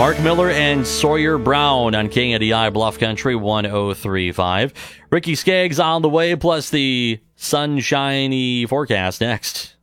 Mark Miller and Sawyer Brown on KNDI Bluff Country 103.5. Ricky Skaggs on the way, plus the sunshiny forecast next.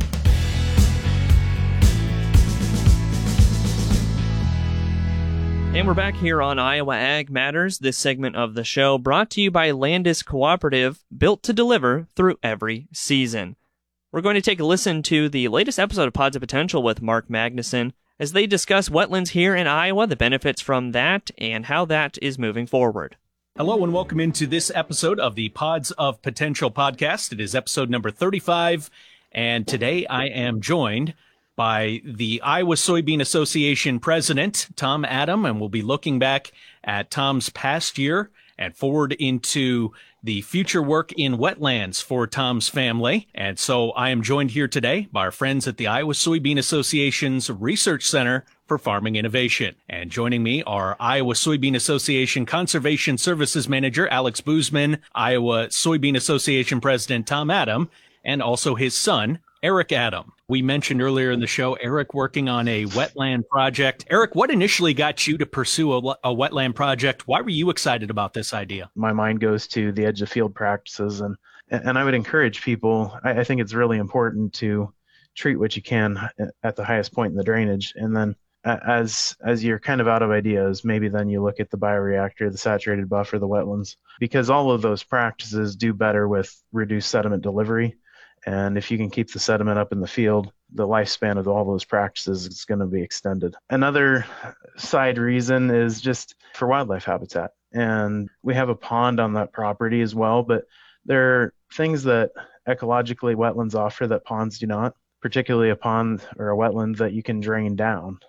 And we're back here on Iowa Ag Matters, this segment of the show brought to you by Landis Cooperative, built to deliver through every season. We're going to take a listen to the latest episode of Pods of Potential with Mark Magnuson as they discuss wetlands here in Iowa, the benefits from that, and how that is moving forward. Hello and welcome into this episode of the Pods of Potential podcast. It is episode number 35, and today I am joined by the Iowa Soybean Association president, Tom Adam, and we'll be looking back at Tom's past year and forward into the future work in wetlands for Tom's family. And so I am joined here today by our friends at the Iowa Soybean Association's Research Center for Farming Innovation. And joining me are Iowa Soybean Association Conservation Services Manager Alex Boozman, Iowa Soybean Association President Tom Adam, and also his son, Eric Adam. We mentioned earlier in the show, Eric working on a wetland project. Eric, what initially got you to pursue a wetland project? Why were you excited about this idea? My mind goes to the edge of field practices, and I would encourage people. I think it's really important to treat what you can at the highest point in the drainage, and then as you're kind of out of ideas, maybe then you look at the bioreactor, the saturated buffer, the wetlands, because all of those practices do better with reduced sediment delivery. And if you can keep the sediment up in the field, the lifespan of all those practices is going to be extended. Another side reason is just for wildlife habitat. And we have a pond on that property as well, but there are things that ecologically wetlands offer that ponds do not, particularly a pond or a wetland that you can drain down.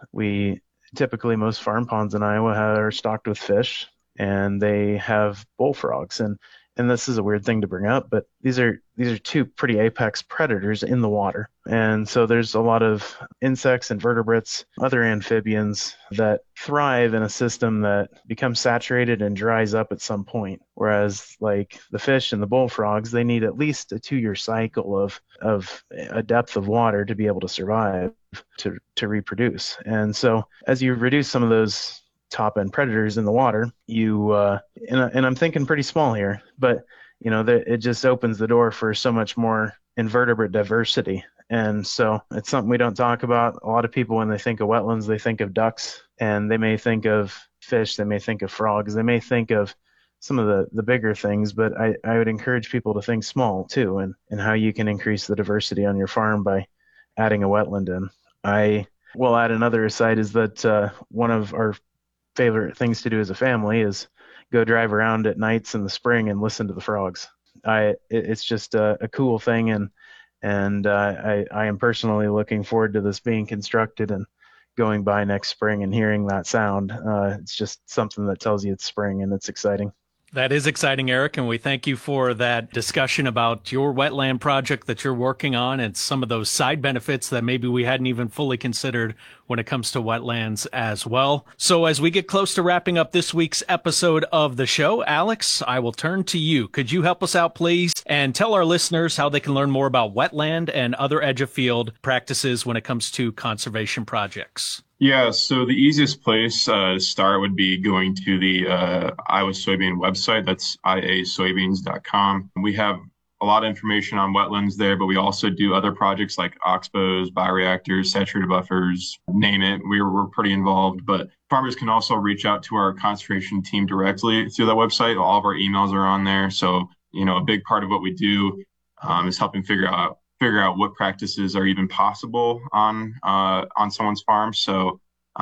Most farm ponds in Iowa are stocked with fish, and they have bullfrogs. And this is a weird thing to bring up, but these are two pretty apex predators in the water. And so there's a lot of insects, invertebrates, other amphibians that thrive in a system that becomes saturated and dries up at some point. Whereas like the fish and the bullfrogs, they need at least a 2-year cycle of a depth of water to be able to survive, to reproduce. And so as you reduce some of those top end predators in the water, and I'm thinking pretty small here, but it just opens the door for so much more invertebrate diversity. And so it's something we don't talk about. A lot of people, when they think of wetlands, they think of ducks, and they may think of fish, they may think of frogs, they may think of some of the bigger things, but I would encourage people to think small too, and how you can increase the diversity on your farm by adding a wetland in. I will add another aside is that one of our favorite things to do as a family is go drive around at nights in the spring and listen to the frogs. It's just a cool thing, and I am personally looking forward to this being constructed and going by next spring and hearing that sound. It's just something that tells you it's spring, and it's exciting. That is exciting, Eric, and we thank you for that discussion about your wetland project that you're working on and some of those side benefits that maybe we hadn't even fully considered when it comes to wetlands as well. So as we get close to wrapping up this week's episode of the show, Alex, I will turn to you. Could you help us out, please, and tell our listeners how they can learn more about wetland and other edge of field practices when it comes to conservation projects? Yeah, so the easiest place to start would be going to the Iowa Soybean website. That's iasoybeans.com. We have a lot of information on wetlands there, but we also do other projects like oxbows, bioreactors, saturated buffers, name it. We're pretty involved, but farmers can also reach out to our conservation team directly through that website. All of our emails are on there. So, a big part of what we do is helping figure out what practices are even possible on someone's farm. So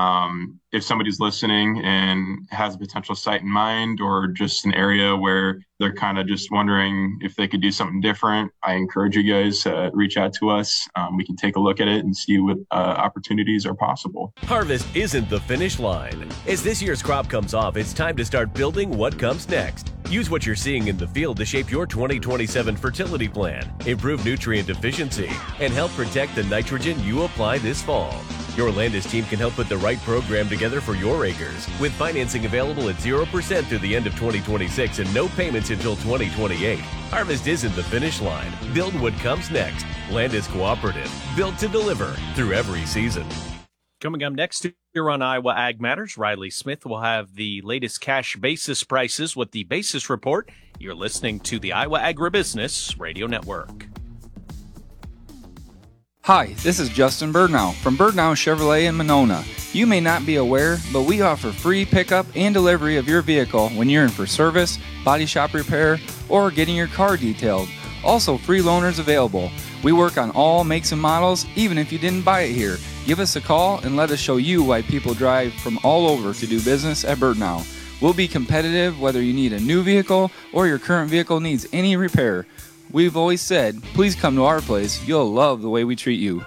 if somebody's listening and has a potential site in mind, or just an area where they're kind of just wondering if they could do something different, I encourage you guys to reach out to us. We can take a look at it and see what opportunities are possible. Harvest isn't the finish line. As this year's crop comes off, it's time to start building what comes next. Use what you're seeing in the field to shape your 2027 fertility plan, improve nutrient efficiency, and help protect the nitrogen you apply this fall. Your Landis team can help put the right program together for your acres, with financing available at 0% through the end of 2026 and no payments until 2028. Harvest isn't the finish line. Build what comes next. Landis Cooperative, built to deliver through every season. Coming up next here on Iowa Ag Matters, Riley Smith will have the latest cash basis prices with the Basis Report. You're listening to the Iowa Agribusiness Radio Network. Hi, this is Justin Birdnow from Birdnow Chevrolet in Monona. You may not be aware, but we offer free pickup and delivery of your vehicle when you're in for service, body shop repair, or getting your car detailed. Also, free loaners available. We work on all makes and models, even if you didn't buy it here. Give us a call and let us show you why people drive from all over to do business at Birdnow. We'll be competitive whether you need a new vehicle or your current vehicle needs any repair. We've always said, please come to our place. You'll love the way we treat you.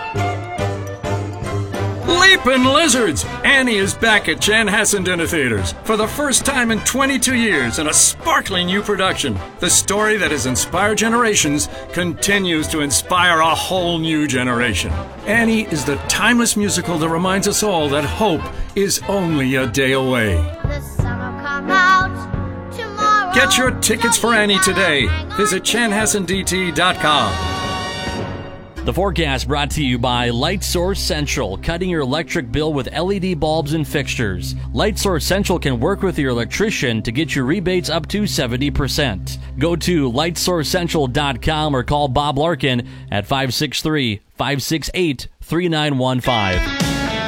Leapin' Lizards! Annie is back at Chanhassen Dinner Theaters for the first time in 22 years in a sparkling new production. The story that has inspired generations continues to inspire a whole new generation. Annie is the timeless musical that reminds us all that hope is only a day away. The sun will come out tomorrow. Get your tickets for Annie today. Visit chanhassendt.com. The forecast brought to you by Light Source Central, cutting your electric bill with LED bulbs and fixtures. Light Source Central can work with your electrician to get you rebates up to 70%. Go to lightsourcecentral.com or call Bob Larkin at 563-568-3915.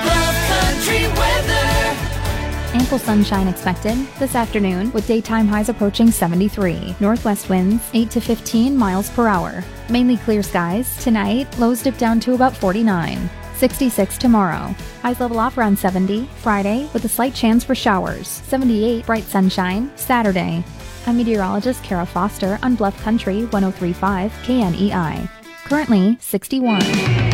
Ample sunshine expected this afternoon with daytime highs approaching 73. Northwest winds 8 to 15 miles per hour. Mainly clear skies. Tonight, lows dip down to about 49. 66 tomorrow. Highs level off around 70. Friday with a slight chance for showers. 78 bright sunshine. Saturday. I'm meteorologist Kara Foster on Bluff Country 103.5 KNEI. Currently 61.